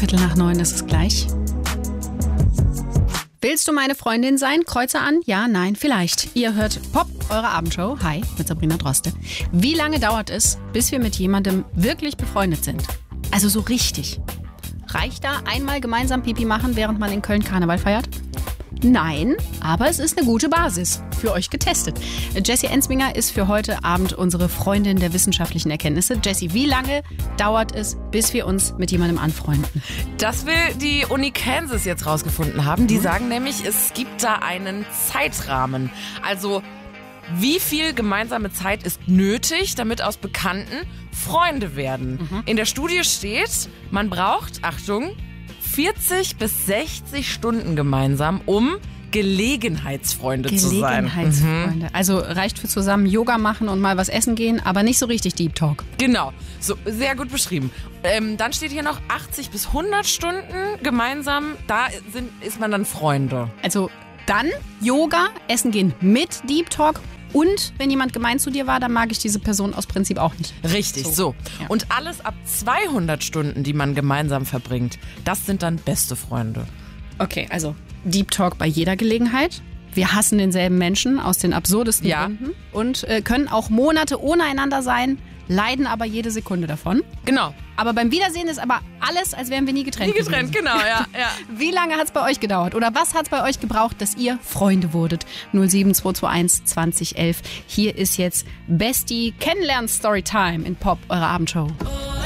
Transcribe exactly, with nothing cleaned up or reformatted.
Viertel nach neun ist es gleich. Willst du meine Freundin sein? Kreuze an. Ja, nein, vielleicht. Ihr hört Pop, eure Abendshow. Hi, mit Sabrina Droste. Wie lange dauert es, bis wir mit jemandem wirklich befreundet sind? Also so richtig. Reicht da einmal gemeinsam Pipi machen, während man in Köln Karneval feiert? Nein, aber es ist eine gute Basis. Für euch getestet. Jessie Ensminger ist für heute Abend unsere Freundin der wissenschaftlichen Erkenntnisse. Jessie, wie lange dauert es, bis wir uns mit jemandem anfreunden? Das will die Uni Kansas jetzt rausgefunden haben. Die sagen nämlich, es gibt da einen Zeitrahmen. Also wie viel gemeinsame Zeit ist nötig, damit aus Bekannten Freunde werden? Mhm. In der Studie steht, man braucht, Achtung, vierzig bis sechzig Stunden gemeinsam, um Gelegenheitsfreunde zu sein. Gelegenheitsfreunde. Mhm. Also reicht für zusammen Yoga machen und mal was essen gehen, aber nicht so richtig Deep Talk. Genau, so sehr gut beschrieben. Ähm, dann steht hier noch achtzig bis hundert Stunden gemeinsam, da sind, ist man dann Freunde. Also dann Yoga, Essen gehen mit Deep Talk. Und wenn jemand gemein zu dir war, dann mag ich diese Person aus Prinzip auch nicht. Richtig, so. so. Ja. Und alles ab zweihundert Stunden, die man gemeinsam verbringt, das sind dann beste Freunde. Okay, also Deep Talk bei jeder Gelegenheit. Wir hassen denselben Menschen aus den absurdesten ja. Gründen. Und äh, können auch Monate ohne einander sein, leiden aber jede Sekunde davon. Genau. Aber beim Wiedersehen ist aber alles, als wären wir nie getrennt Nie getrennt, gewesen. genau, ja, ja. Wie lange hat es bei euch gedauert? Oder was hat es bei euch gebraucht, dass ihr Freunde wurdet? null sieben zwei zwei eins zwanzig elf. Hier ist jetzt Bestie Kennenlern Storytime in Pop, eure Abendshow.